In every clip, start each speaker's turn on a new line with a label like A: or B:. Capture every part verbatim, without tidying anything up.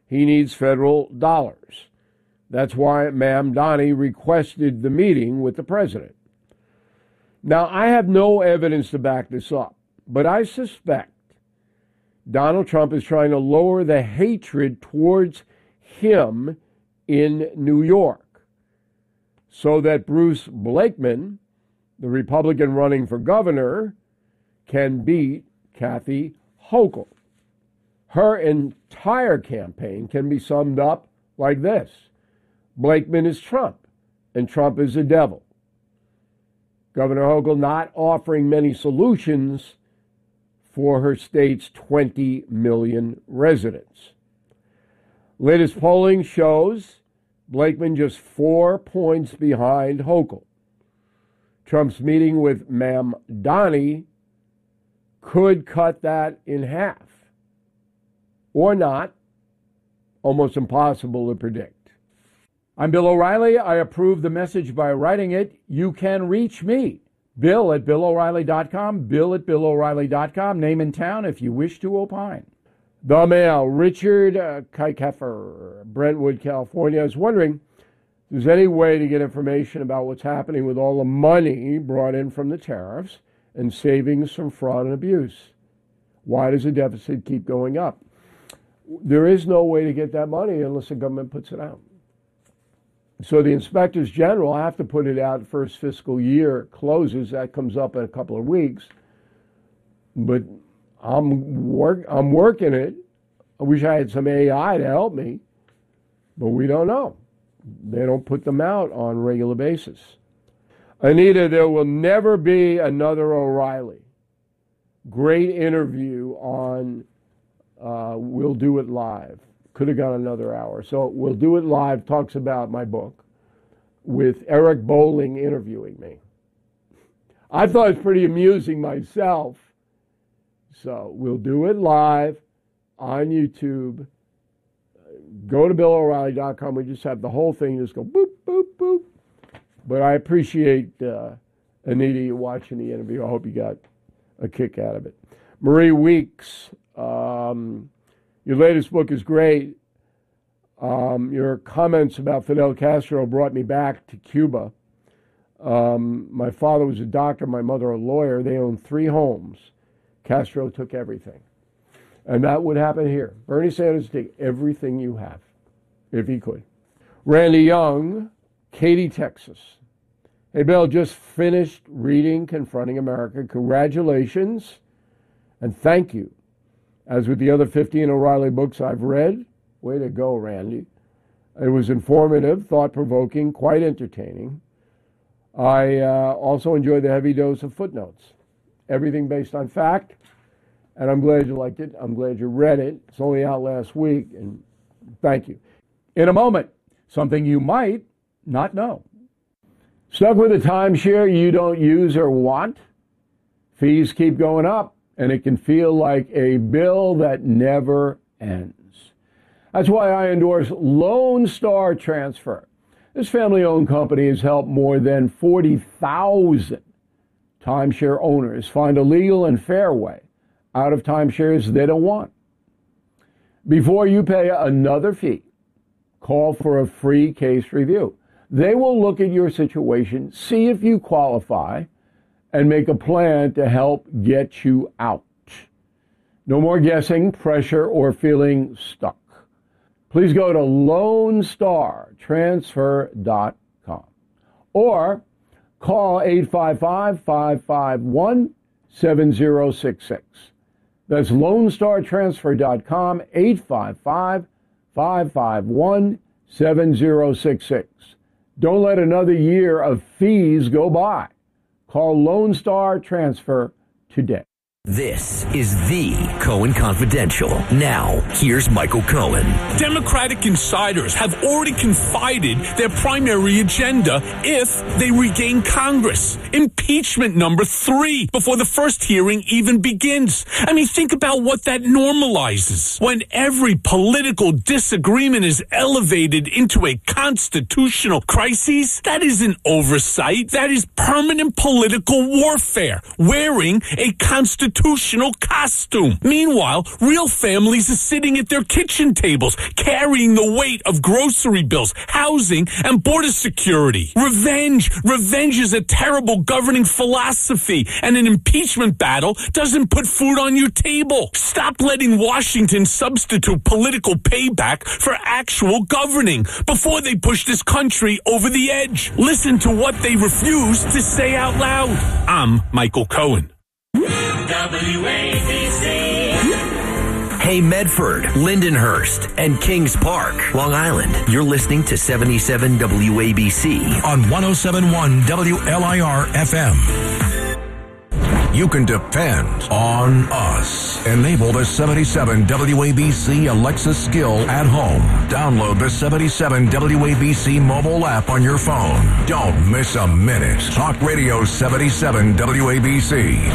A: he needs federal dollars. That's why Mamdani requested the meeting with the president. Now, I have no evidence to back this up, but I suspect Donald Trump is trying to lower the hatred towards him in New York so that Bruce Blakeman, the Republican running for governor, can beat Kathy Hochul. Her entire campaign can be summed up like this: Blakeman is Trump, and Trump is the devil. Governor Hochul not offering many solutions for her state's twenty million residents. Latest polling shows Blakeman just four points behind Hochul. Trump's meeting with Mamdani could cut that in half. Or not. Almost impossible to predict. I'm Bill O'Reilly. I approve the message by writing it. You can reach me, Bill at Bill O'Reilly dot com, Bill at Bill O'Reilly dot com, name and town if you wish to opine. The Mail, Richard uh, Kuykefer, Brentwood, California, is wondering if there's any way to get information about what's happening with all the money brought in from the tariffs and savings from fraud and abuse. Why does the deficit keep going up? There is no way to get that money unless the government puts it out. So the inspectors general have to put it out first fiscal year closes. That comes up in a couple of weeks. But I'm work I'm working it. I wish I had some A I to help me, but we don't know. They don't put them out on a regular basis. Anita, there will never be another O'Reilly. Great interview on uh, We'll Do It Live. Could have gone another hour. So We'll Do It Live talks about my book with Eric Bolling interviewing me. I thought it was pretty amusing myself. So We'll Do It Live on YouTube. Go to Bill O'Reilly dot com. We just have the whole thing just go boop, boop, boop. But I appreciate, uh, Anita, you watching the interview. I hope you got a kick out of it. Marie Weeks, um, your latest book is great. Um, your comments about Fidel Castro brought me back to Cuba. Um, my father was a doctor, my mother a lawyer. They owned three homes. Castro took everything. And that would happen here. Bernie Sanders would take everything you have, if he could. Randy Young, Katy, Texas. Hey, Bill, just finished reading Confronting America. Congratulations and thank you. As with the other fifteen O'Reilly books I've read, way to go, Randy. It was informative, thought-provoking, quite entertaining. I uh, also enjoyed the heavy dose of footnotes. Everything based on fact, and I'm glad you liked it. I'm glad you read it. It's only out last week, and thank you. In a moment, something you might not know. Stuck with a timeshare you don't use or want? Fees keep going up, and it can feel like a bill that never ends. That's why I endorse Lone Star Transfer. This family-owned company has helped more than forty thousand timeshare owners find a legal and fair way out of timeshares they don't want. Before you pay another fee, call for a free case review. They will look at your situation, see if you qualify, and make a plan to help get you out. No more guessing, pressure, or feeling stuck. Please go to lone star transfer dot com or call eight five five, five five one, seven zero six six. That's lone star transfer dot com, eight five five, five five one, seven zero six six. Don't let another year of fees go by. Call Lone Star Transfer today.
B: This is the Cohen Confidential. Now, here's Michael Cohen.
C: Democratic insiders have already confided their primary agenda if they regain Congress. Impeachment number three before the first hearing even begins. I mean, think about what that normalizes. When every political disagreement is elevated into a constitutional crisis, that isn't oversight. That is permanent political warfare, wearing a constitutional constitutional costume. Meanwhile, real families are sitting at their kitchen tables, carrying the weight of grocery bills, housing, and border security. Revenge. Revenge is a terrible governing philosophy, and an impeachment battle doesn't put food on your table. Stop letting Washington substitute political payback for actual governing before they push this country over the edge. Listen to what they refuse to say out loud. I'm Michael Cohen.
B: W A B C. Hey Medford, Lindenhurst, and Kings Park, Long Island. You're listening to seventy-seven W A B C
D: on one oh seven point one W L I R F M. You can depend on us. Enable the seventy-seven W A B C Alexa skill at home. Download the seventy-seven W A B C mobile app on your phone. Don't miss a minute. Talk Radio seventy-seven W A B C.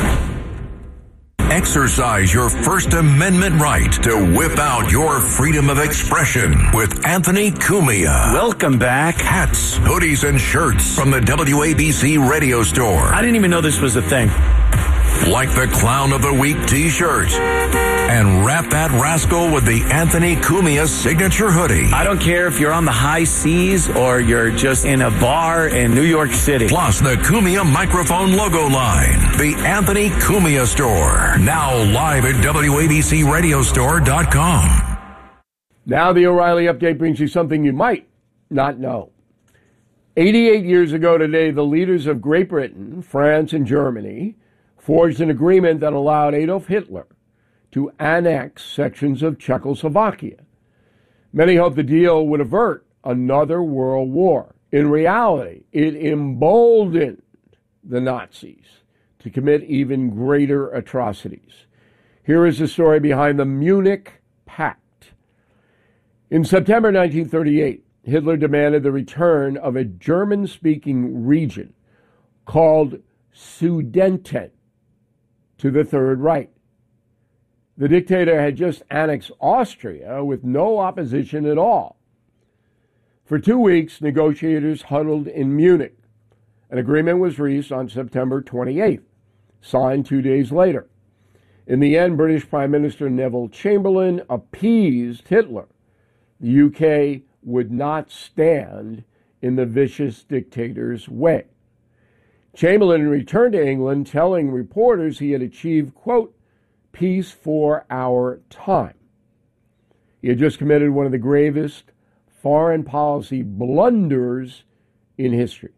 D: Exercise your First Amendment right to whip out your freedom of expression with Anthony Cumia.
E: Welcome back.
D: Hats, hoodies, and shirts from the W A B C radio store.
E: I didn't even know this was a thing.
D: Like the Clown of the Week t-shirt. And wrap that rascal with the Anthony Cumia signature hoodie.
E: I don't care if you're on the high seas or you're just in a bar in New York City.
D: Plus the Cumia microphone logo line. The Anthony Cumia Store. Now live at W A B C radio store dot com.
A: Now the O'Reilly Update brings you something you might not know. eighty-eight years ago today, the leaders of Great Britain, France, and Germany forged an agreement that allowed Adolf Hitler to annex sections of Czechoslovakia. Many hoped the deal would avert another world war. In reality, it emboldened the Nazis to commit even greater atrocities. Here is the story behind the Munich Pact. In September nineteen thirty-eight, Hitler demanded the return of a German-speaking region called Sudeten to the Third Reich. The dictator had just annexed Austria with no opposition at all. For two weeks, negotiators huddled in Munich. An agreement was reached on September twenty-eighth, signed two days later. In the end, British Prime Minister Neville Chamberlain appeased Hitler. The U K would not stand in the vicious dictator's way. Chamberlain returned to England, telling reporters he had achieved, quote, peace for our time. He had just committed one of the gravest foreign policy blunders in history.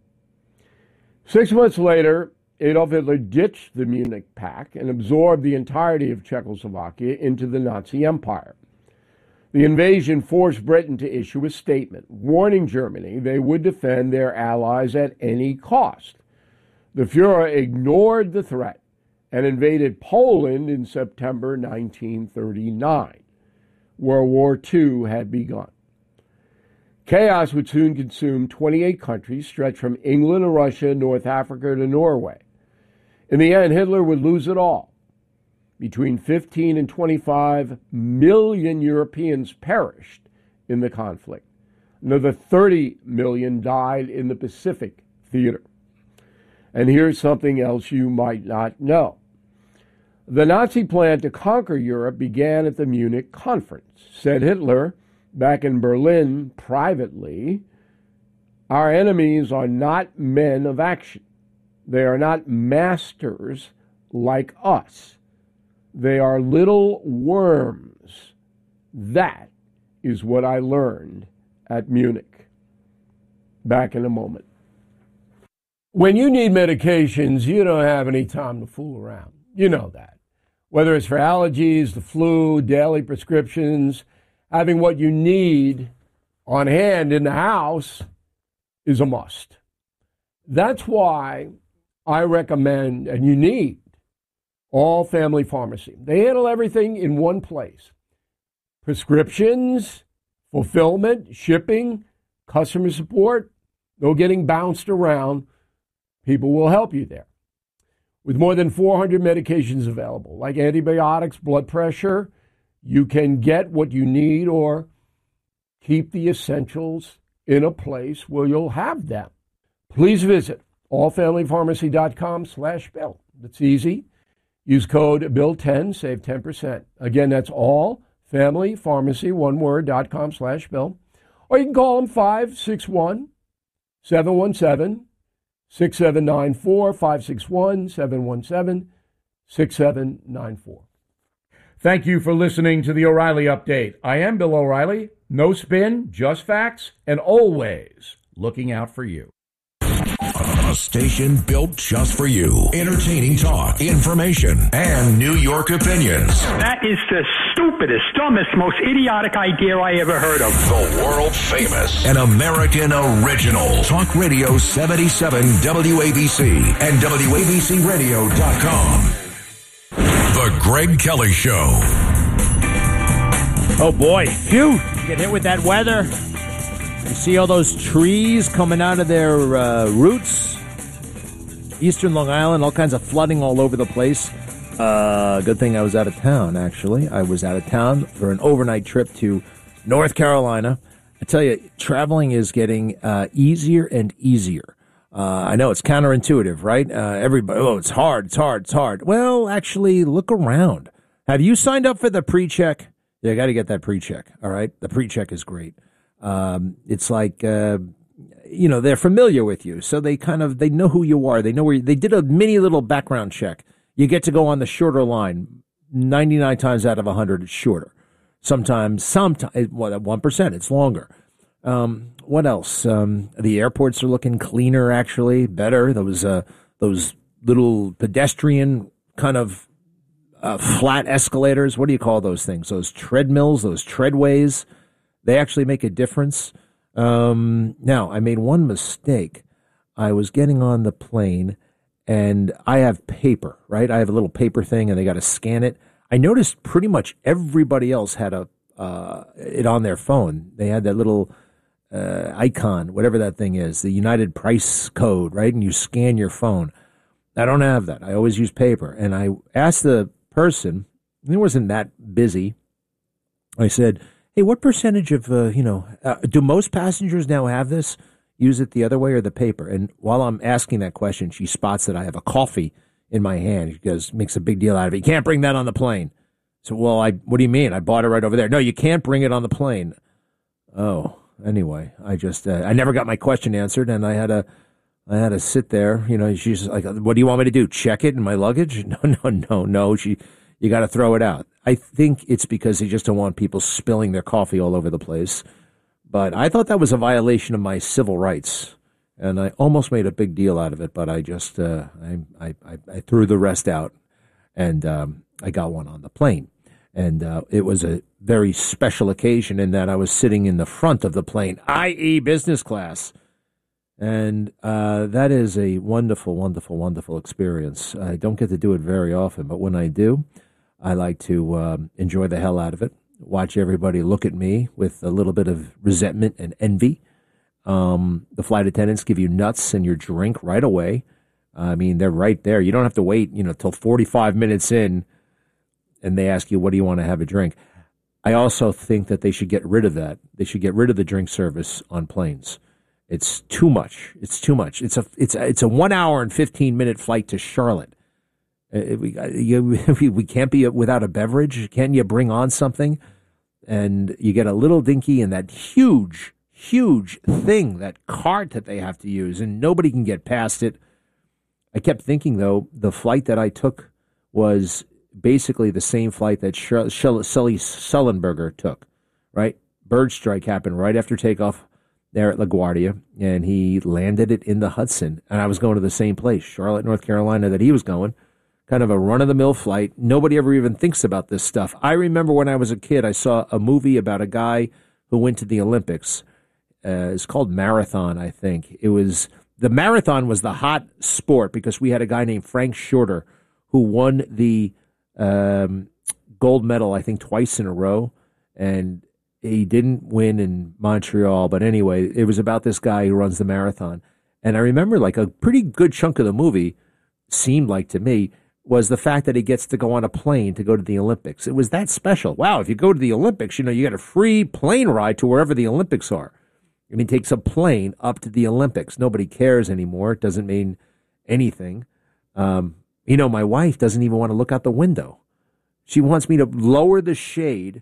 A: Six months later, Adolf Hitler ditched the Munich Pact and absorbed the entirety of Czechoslovakia into the Nazi Empire. The invasion forced Britain to issue a statement warning Germany they would defend their allies at any cost. The Fuhrer ignored the threat and invaded Poland in September nineteen thirty-nine. World War Two had begun. Chaos would soon consume twenty-eight countries, stretched from England to Russia, North Africa to Norway. In the end, Hitler would lose it all. Between fifteen and twenty-five million Europeans perished in the conflict. Another thirty million died in the Pacific theater. And here's something else you might not know. The Nazi plan to conquer Europe began at the Munich Conference. Said Hitler, back in Berlin privately, our enemies are not men of action. They are not masters like us. They are little worms. That is what I learned at Munich. Back in a moment. When you need medications, you don't have any time to fool around. You know that. Whether it's for allergies, the flu, daily prescriptions, having what you need on hand in the house is a must. That's why I recommend, and you need, All Family Pharmacy. They handle everything in one place. Prescriptions, fulfillment, shipping, customer support, no getting bounced around. People will help you there. With more than four hundred medications available, like antibiotics, blood pressure, you can get what you need or keep the essentials in a place where you'll have them. Please visit allfamilypharmacy.com slash bill. It's easy. Use code Bill ten, save ten percent. Again, that's all family pharmacy, one word, dot com slash Bill. Or you can call them five six one, seven one seven, six seven nine four, five six one, seven one seven, six seven nine four. Thank you for listening to the O'Reilly Update. I am Bill O'Reilly. No spin, just facts, and always looking out for you.
D: A station built just for you. Entertaining talk, information, and New York opinions.
F: That is the stupidest, dumbest, most idiotic idea I ever heard of.
D: The world famous and American original. Talk Radio seventy-seven W A B C and W A B C radio dot com. The Greg Kelly Show.
G: Oh boy, phew, get hit with that weather. You see all those trees coming out of their uh, roots? Eastern Long Island, all kinds of flooding all over the place. Uh, good thing I was out of town, actually. I was out of town for an overnight trip to North Carolina. I tell you, traveling is getting uh, easier and easier. Uh, I know it's counterintuitive, right? Uh, everybody, oh, it's hard, it's hard, it's hard. Well, actually, look around. Have you signed up for the pre-check? Yeah, I got to get that pre-check, all right? The pre-check is great. Um, it's like, uh, you know, they're familiar with you. So they kind of, they know who you are. They know where you, they did a mini little background check. You get to go on the shorter line. ninety-nine times out of one hundred, it's shorter. Sometimes, sometimes, what, at one percent, it's longer. Um, what else? Um, the airports are looking cleaner, actually, better. Those, uh, those little pedestrian kind of uh, flat escalators. What do you call those things? Those treadmills, those treadways. They actually make a difference. Um, now, I made one mistake. I was getting on the plane, and I have paper, right? I have a little paper thing, and they got to scan it. I noticed pretty much everybody else had a uh, it on their phone. They had that little uh, icon, whatever that thing is, the United Price code, right? And you scan your phone. I don't have that. I always use paper. And I asked the person, he wasn't that busy. I said, hey, what percentage of, uh, you know, uh, do most passengers now have this? Use it the other way or the paper? And while I'm asking that question, she spots that I have a coffee in my hand. She goes, makes a big deal out of it. You can't bring that on the plane. So, well, I, what do you mean? I bought it right over there. No, you can't bring it on the plane. Oh, anyway, I just, uh, I never got my question answered, and I had to, I had to sit there. You know, she's like, what do you want me to do? Check it in my luggage? No, no, no, no. She, you got to throw it out. I think it's because they just don't want people spilling their coffee all over the place. But I thought that was a violation of my civil rights, and I almost made a big deal out of it. But I just uh, I, I I threw the rest out, and um, I got one on the plane. And uh, it was a very special occasion in that I was sitting in the front of the plane, that is business class. And uh, that is a wonderful, wonderful, wonderful experience. I don't get to do it very often, but when I do, I like to um, enjoy the hell out of it, watch everybody look at me with a little bit of resentment and envy. Um, the flight attendants give you nuts and your drink right away. I mean, they're right there. You don't have to wait, you know, till forty-five minutes in, and they ask you, what do you want to have a drink? I also think that they should get rid of that. They should get rid of the drink service on planes. It's too much. It's too much. It's a it's a, it's a one hour and fifteen minute flight to Charlotte. Uh, we you, we can't be without a beverage. Can you bring on something? And you get a little dinky in that huge, huge thing, that cart that they have to use, and nobody can get past it. I kept thinking, though, the flight that I took was basically the same flight that Sully Sullenberger took, right? Bird strike happened right after takeoff there at LaGuardia, and he landed it in the Hudson. And I was going to the same place, Charlotte, North Carolina, that he was going. Kind of a run-of-the-mill flight. Nobody ever even thinks about this stuff. I remember when I was a kid, I saw a movie about a guy who went to the Olympics. Uh, it's called Marathon, I think. It was the marathon was the hot sport because we had a guy named Frank Shorter who won the um, gold medal, I think, twice in a row. And he didn't win in Montreal, but anyway, it was about this guy who runs the marathon. And I remember like a pretty good chunk of the movie, seemed like to me, was the fact that he gets to go on a plane to go to the Olympics. It was that special. Wow, if you go to the Olympics, you know, you get a free plane ride to wherever the Olympics are. And he takes a plane up to the Olympics. Nobody cares anymore. It doesn't mean anything. Um, You know, my wife doesn't even want to look out the window. She wants me to lower the shade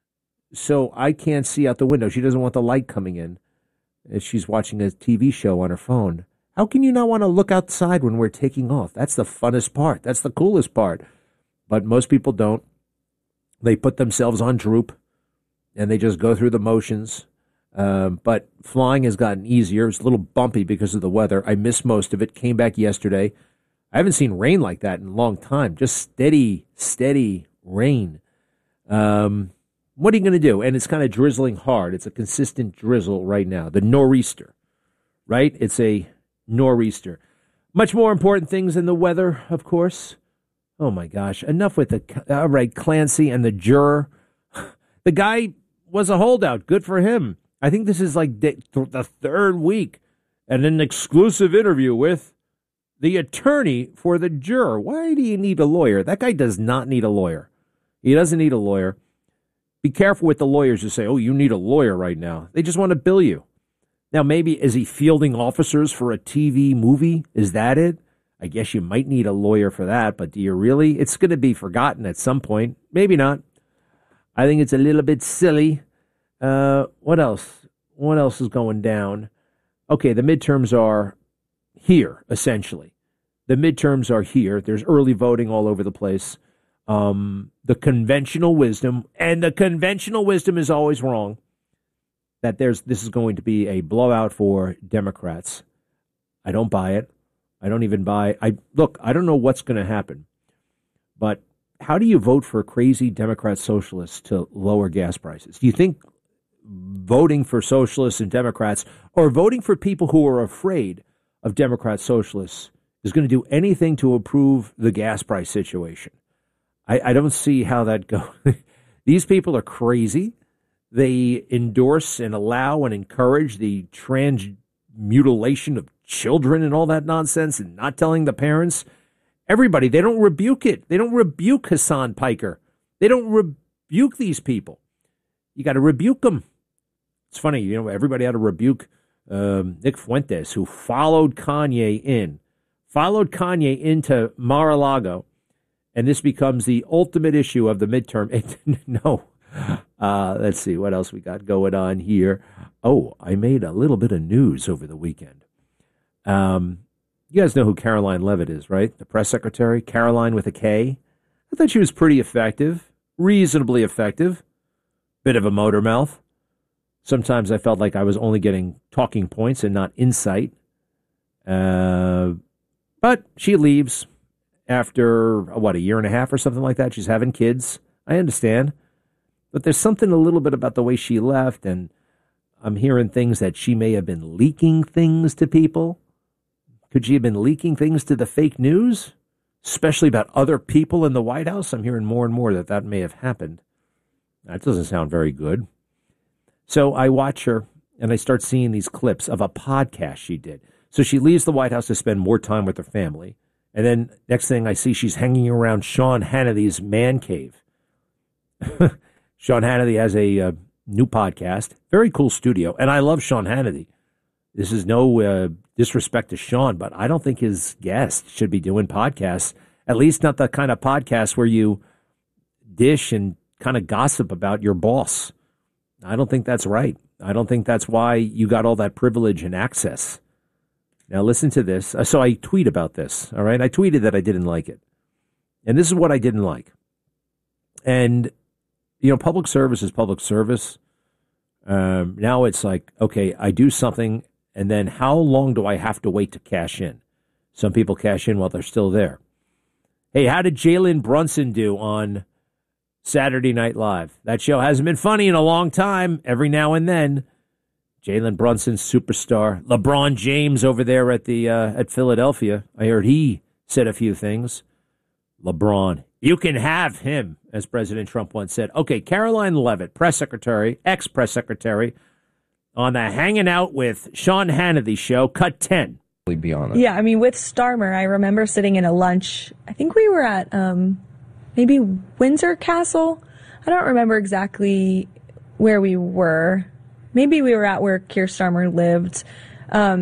G: so I can't see out the window. She doesn't want the light coming in as she's watching a T V show on her phone. How can you not want to look outside when we're taking off? That's the funnest part. That's the coolest part. But most people don't. They put themselves on droop, and they just go through the motions. Um, but flying has gotten easier. It's a little bumpy because of the weather. I missed most of it. Came back yesterday. I haven't seen rain like that in a long time. Just steady, steady rain. Um, what are you going to do? And it's kind of drizzling hard. It's a consistent drizzle right now. The nor'easter, right? It's a nor'easter. Much more important things than the weather, of course. Oh, my gosh. Enough with the... All right, Clancy and the juror. The guy was a holdout. Good for him. I think this is like the third week and an exclusive interview with the attorney for the juror. Why do you need a lawyer? That guy does not need a lawyer. He doesn't need a lawyer. Be careful with the lawyers who say, oh, you need a lawyer right now. They just want to bill you. Now, maybe is he fielding officers for a T V movie? Is that it? I guess you might need a lawyer for that, but do you really? It's going to be forgotten at some point. Maybe not. I think it's a little bit silly. Uh, what else? What else is going down? Okay, the midterms are here, essentially. The midterms are here. There's early voting all over the place. Um, the conventional wisdom, and the conventional wisdom is always wrong, that there's this is going to be a blowout for Democrats. I don't buy it. I don't even buy I look, I don't know what's going to happen, but how do you vote for crazy Democrat socialists to lower gas prices? Do you think voting for socialists and Democrats, or voting for people who are afraid of Democrat socialists, is going to do anything to improve the gas price situation? I, I don't see how that goes. These people are crazy. They endorse and allow and encourage the transmutilation of children and all that nonsense, and not telling the parents. Everybody, they don't rebuke it. They don't rebuke Hassan Piker. They don't rebuke these people. You got to rebuke them. It's funny, you know, everybody had to rebuke um, Nick Fuentes, who followed Kanye in, followed Kanye into Mar-a-Lago, and this becomes the ultimate issue of the midterm. It, no. Uh, let's see what else we got going on here. Oh, I made a little bit of news over the weekend. Um, you guys know who Caroline Leavitt is, right? The press secretary, Caroline with a K. I thought she was pretty effective, reasonably effective. Bit of a motor mouth. Sometimes I felt like I was only getting talking points and not insight. Uh, but she leaves after, what, a year and a half or something like that. She's having kids. I understand. But there's something a little bit about the way she left, and I'm hearing things that she may have been leaking things to people. Could she have been leaking things to the fake news, especially about other people in the White House? I'm hearing more and more that that may have happened. That doesn't sound very good. So I watch her, and I start seeing these clips of a podcast she did. So she leaves the White House to spend more time with her family. And then next thing I see, she's hanging around Sean Hannity's man cave. Sean Hannity has a uh, new podcast, very cool studio, and I love Sean Hannity. This is no uh, disrespect to Sean, but I don't think his guests should be doing podcasts, at least not the kind of podcast where you dish and kind of gossip about your boss. I don't think that's right. I don't think that's why you got all that privilege and access. Now listen to this. So I tweet about this, all right? I tweeted that I didn't like it. And this is what I didn't like. And you know, public service is public service. Um, now it's like, okay, I do something, and then how long do I have to wait to cash in? Some people cash in while they're still there. Hey, how did Jalen Brunson do on Saturday Night Live? That show hasn't been funny in a long time. Every now and then, Jalen Brunson, superstar. LeBron James over there at the uh, at Philadelphia. I heard he said a few things. LeBron. You can have him, as President Trump once said. Okay, Caroline Leavitt, press secretary, ex-press secretary, on the Hanging Out with Sean Hannity show, cut ten.
H: Be honest.
I: Yeah, I mean, with Starmer, I remember sitting in a lunch. I think we were at um, maybe Windsor Castle. I don't remember exactly where we were. Maybe we were at where Keir Starmer lived. Um,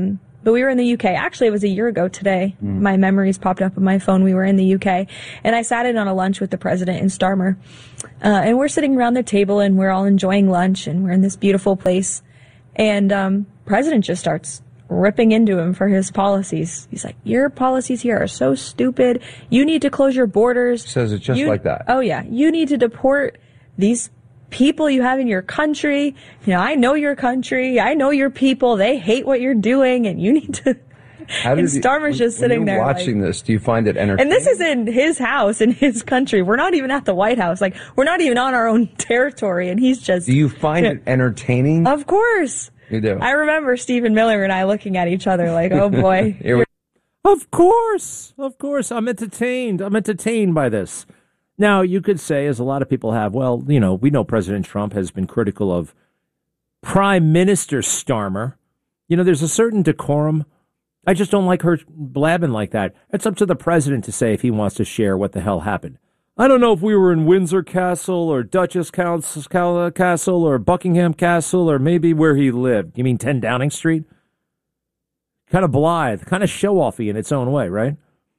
I: but we were in the U K. Actually, it was a year ago today. Mm. My memories popped up on my phone. We were in the U K, and I sat in on a lunch with the president in Starmer. Uh, and we're sitting around the table, and we're all enjoying lunch, and we're in this beautiful place. And um, president just starts ripping into him for his policies. He's like, your policies here are so stupid. You need to close your borders.
H: Says it just
I: you,
H: like that.
I: Oh, yeah. You need to deport these people you have in your country. You know, I know your country. I know your people. They hate what you're doing, and you need to...
H: How
I: and Starmer's
H: you,
I: just sitting
H: when you're
I: there
H: watching
I: like,
H: this, do you find it entertaining?
I: And this is in his house, in his country. We're not even at the White House. Like, we're not even on our own territory, and he's just...
H: Do you find it entertaining?
I: Of course.
H: You do.
I: I remember Stephen Miller and I looking at each other like, oh, boy.
H: Here we-
G: Of course. Of course. I'm entertained. I'm entertained by this. Now, you could say, as a lot of people have, well, you know, we know President Trump has been critical of Prime Minister Starmer. You know, there's a certain decorum. I just don't like her blabbing like that. It's up to the president to say if he wants to share what the hell happened. I don't know if we were in Windsor Castle or Duchess Castle or Buckingham Castle or maybe where he lived. You mean ten Downing Street? Kind of blithe, kind of show-offy in its own way, right?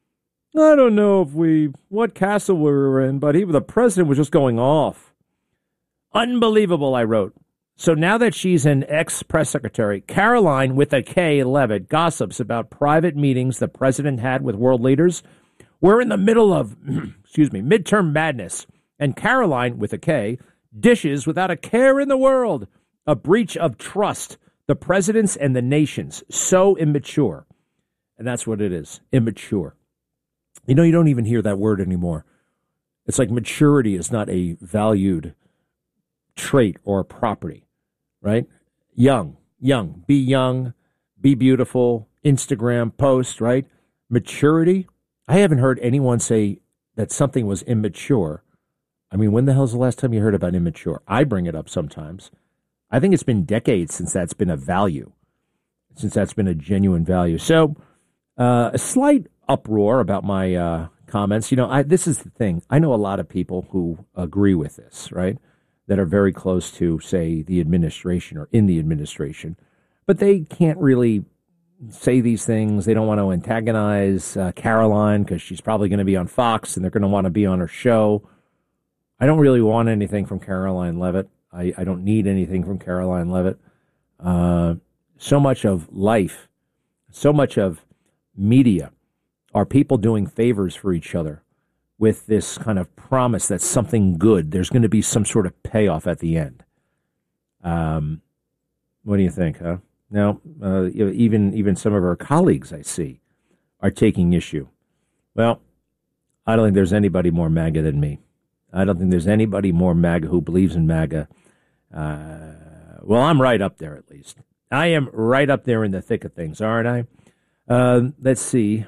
G: I don't know if we, what castle we were in, but he, the president was just going off. Unbelievable, I wrote. So now that she's an ex-press secretary, Caroline with a K, Levitt, gossips about private meetings the president had with world leaders. We're in the middle of, excuse me, midterm madness. And Caroline with a K dishes without a care in the world. A breach of trust. The president's and the nation's. So immature. And that's what it is. Immature. You know, you don't even hear that word anymore. It's like maturity is not a valued trait or property, right? Young, young, be young, be beautiful, Instagram post, right? Maturity. I haven't heard anyone say that something was immature. I mean, when the hell's the last time you heard about immature? I bring it up sometimes. I think it's been decades since that's been a value, since that's been a genuine value. So uh, a slight uproar about my uh, comments. You know, I, this is the thing. I know a lot of people who agree with this, right? That are very close to, say, the administration or in the administration. But they can't really say these things. They don't want to antagonize uh, Caroline because she's probably going to be on Fox and they're going to want to be on her show. I don't really want anything from Caroline Levitt. I, I don't need anything from Caroline Levitt. Uh, so much of life, so much of media are people doing favors for each other with this kind of promise that something good, there's going to be some sort of payoff at the end. Um, what do you think, huh? Now, uh, even even some of our colleagues I see are taking issue. Well, I don't think there's anybody more MAGA than me. I don't think there's anybody more MAGA who believes in MAGA. Uh, well, I'm right up there at least. I am right up there in the thick of things, aren't I? Uh, let's see.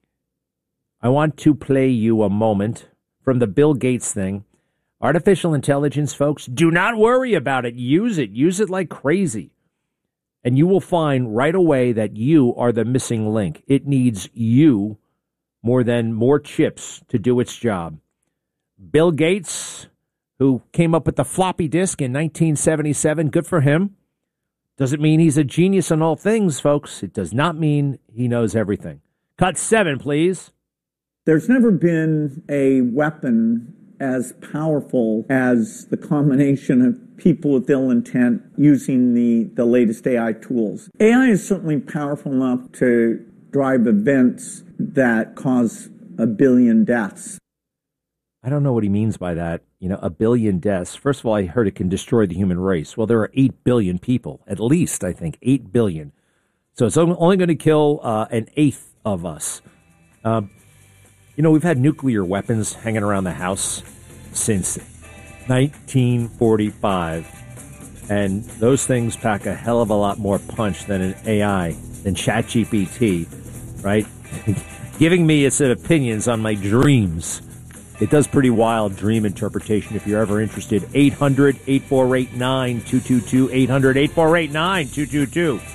G: I want to play you a moment from the Bill Gates thing. Artificial intelligence, folks, do not worry about it. Use it. Use it like crazy. And you will find right away that you are the missing link. It needs you more than more chips to do its job. Bill Gates, who came up with the floppy disk in nineteen seventy-seven, good for him. Doesn't mean he's a genius on all things, folks. It does not mean he knows everything. Cut seven, please.
J: There's never been a weapon as powerful as the combination of people with ill intent using the, the latest A I tools. A I is certainly powerful enough to drive events that cause a billion deaths.
G: I don't know what he means by that. You know, a billion deaths. First of all, I heard it can destroy the human race. Well, there are eight billion people, at least, I think, eight billion. So it's only going to kill uh, an eighth of us. Uh, You know, we've had nuclear weapons hanging around the house since nineteen forty-five, and those things pack a hell of a lot more punch than an A I, than ChatGPT, right? Giving me its opinions on my dreams. It does pretty wild dream interpretation if you're ever interested. eight hundred, eight four eight, nine two two two, eight hundred, eight four eight, nine two two two.